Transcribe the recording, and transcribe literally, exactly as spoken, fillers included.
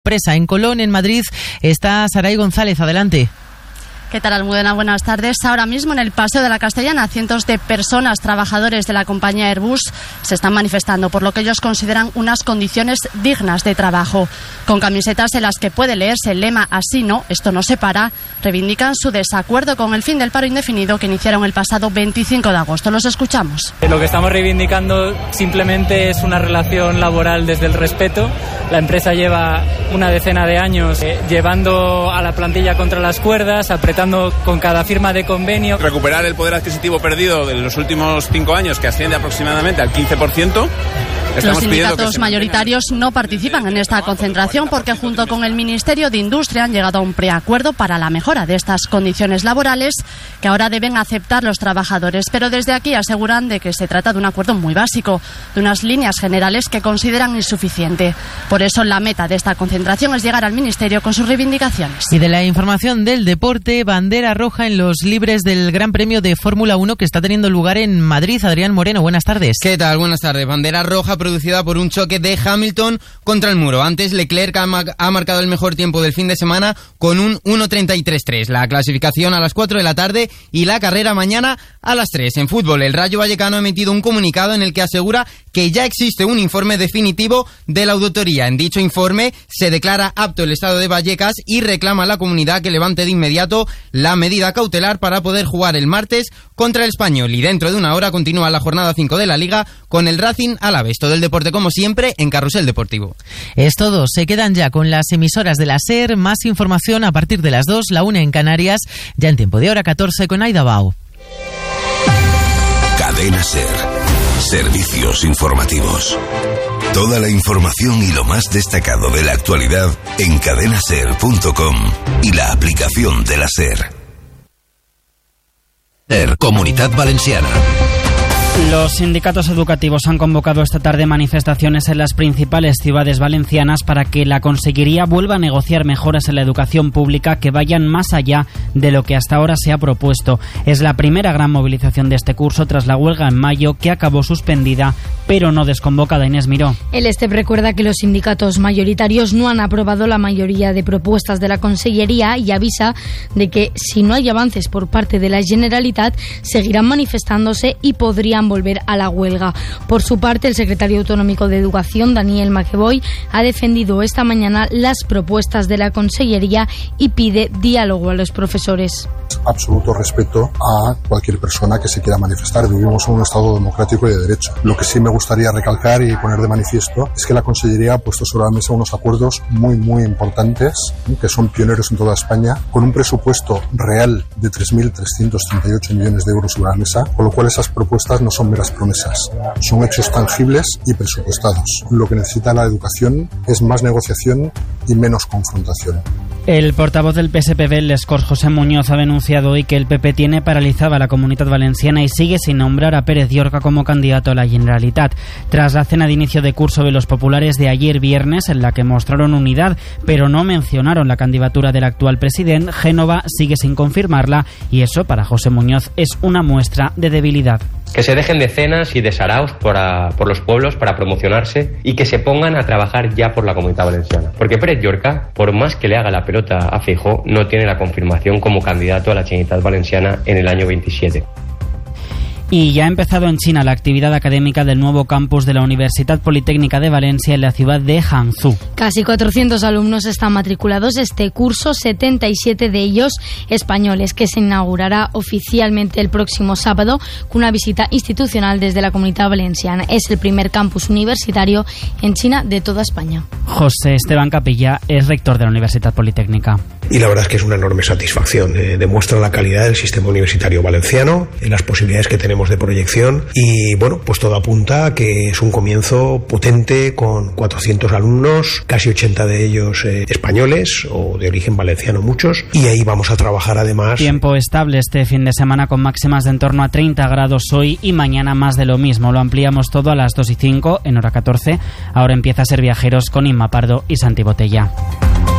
Presa en Colón, en Madrid, está Saray González. Adelante. ¿Qué tal, Almudena? Buenas tardes. Ahora mismo en el Paseo de la Castellana, cientos de personas, trabajadores de la compañía Airbus, se están manifestando por lo que ellos consideran unas condiciones dignas de trabajo. Con camisetas en las que puede leerse el lema "Así no, esto no se para", reivindican su desacuerdo con el fin del paro indefinido que iniciaron el pasado veinticinco de agosto. Los escuchamos. Lo que estamos reivindicando simplemente es una relación laboral desde el respeto. La empresa lleva una decena de años eh, llevando a la plantilla contra las cuerdas, apretando con cada firma de convenio. Recuperar el poder adquisitivo perdido de los últimos cinco años, que asciende aproximadamente al quince por ciento. Los sindicatos mayoritarios no participan en esta concentración porque junto con el Ministerio de Industria han llegado a un preacuerdo para la mejora de estas condiciones laborales que ahora deben aceptar los trabajadores. Pero desde aquí aseguran de que se trata de un acuerdo muy básico, de unas líneas generales que consideran insuficiente. Por eso la meta de esta concentración es llegar al Ministerio con sus reivindicaciones. Y de la información del deporte, bandera roja en los libres del Gran Premio de Fórmula uno que está teniendo lugar en Madrid. Adrián Moreno, buenas tardes. ¿Qué tal? Buenas tardes. Bandera roja producida por un choque de Hamilton contra el muro. Antes, Leclerc ha, ma- ha marcado el mejor tiempo del fin de semana con un uno treinta y tres tres. La clasificación a las cuatro de la tarde y la carrera mañana a las tres. En fútbol, el Rayo Vallecano ha emitido un comunicado en el que asegura que ya existe un informe definitivo de la auditoría. En dicho informe se declara apto el estado de Vallecas y reclama a la comunidad que levante de inmediato la medida cautelar para poder jugar el martes contra el Español. Y dentro de una hora continúa la jornada cinco de la Liga con el Racing Alavés. Todo el deporte como siempre en Carrusel Deportivo. Es todo, se quedan ya con las emisoras de la SER. Más información a partir de las dos, la una en Canarias, ya en tiempo de hora catorce con Aida Bao. Cadena SER. Servicios informativos. Toda la información y lo más destacado de la actualidad en cadena ser punto com y la aplicación de la SER. SER, Comunidad Valenciana. Los sindicatos educativos han convocado esta tarde manifestaciones en las principales ciudades valencianas para que la Consellería vuelva a negociar mejoras en la educación pública que vayan más allá de lo que hasta ahora se ha propuesto. Es la primera gran movilización de este curso tras la huelga en mayo que acabó suspendida, pero no desconvocada. Inés Miró. El STEP recuerda que los sindicatos mayoritarios no han aprobado la mayoría de propuestas de la Consellería y avisa de que si no hay avances por parte de la Generalitat seguirán manifestándose y podrían volver a la huelga. Por su parte, el secretario autonómico de Educación, Daniel Maqueboy, ha defendido esta mañana las propuestas de la Consellería y pide diálogo a los profesores. Absoluto respeto a cualquier persona que se quiera manifestar. Vivimos en un Estado democrático y de derecho. Lo que sí me gustaría recalcar y poner de manifiesto es que la Consellería ha puesto sobre la mesa unos acuerdos muy, muy importantes, que son pioneros en toda España, con un presupuesto real de tres mil trescientos treinta y ocho millones de euros sobre la mesa, con lo cual esas propuestas no son meras promesas, son hechos tangibles y presupuestados. Lo que necesita la educación es más negociación y menos confrontación. El portavoz del P S P B, el Escort, José Muñoz, ha denunciado hoy que el P P tiene paralizada la Comunidad Valenciana y sigue sin nombrar a Pérez Llorca como candidato a la Generalitat. Tras la cena de inicio de curso de los populares de ayer viernes, en la que mostraron unidad, pero no mencionaron la candidatura del actual presidente, Génova sigue sin confirmarla y eso, para José Muñoz, es una muestra de debilidad. Que se dejen de cenas y de saraos por, a, por los pueblos para promocionarse y que se pongan a trabajar ya por la Comunidad Valenciana. Porque Pérez Llorca, por más que le haga la pelota a Feijóo, no tiene la confirmación como candidato a la Generalitat Valenciana en el año veintisiete. Y ya ha empezado en China la actividad académica del nuevo campus de la Universidad Politécnica de Valencia en la ciudad de Hangzhou. Casi cuatrocientos alumnos están matriculados este curso, setenta y siete de ellos españoles, que se inaugurará oficialmente el próximo sábado con una visita institucional desde la Comunidad Valenciana. Es el primer campus universitario en China de toda España. José Esteban Capilla es rector de la Universidad Politécnica. Y la verdad es que es una enorme satisfacción. Eh, demuestra la calidad del sistema universitario valenciano, en las posibilidades que tenemos de proyección y bueno, pues todo apunta a que es un comienzo potente con cuatrocientos alumnos, casi ochenta de ellos eh, españoles o de origen valenciano muchos, y ahí vamos a trabajar además. Tiempo estable este fin de semana con máximas de en torno a treinta grados hoy y mañana más de lo mismo. Lo ampliamos todo a las dos y cinco en hora catorce. Ahora empieza a ser viajeros con Inma Pardo y Santi Botella.